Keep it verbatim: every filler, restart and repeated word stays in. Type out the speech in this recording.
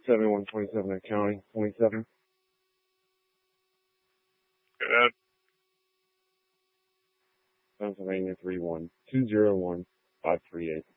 seventy-one twenty-seven County, twenty-seven. Good. Pennsylvania three one two zero one five three eight.